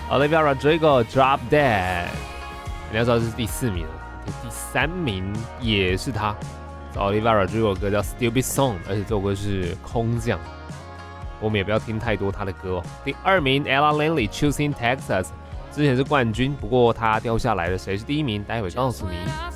Olivia Rodrigo Drop Dead， 你要知道这是第4名了，第3名也是他。Olivia Rodrigo 的歌叫 Stupid Song， 而且这首歌是空降，我们也不要听太多他的歌哦。第2名 Ella Langley Choosing Texas， 之前是冠军，不过他掉下来了，谁是第1名？待会告诉你。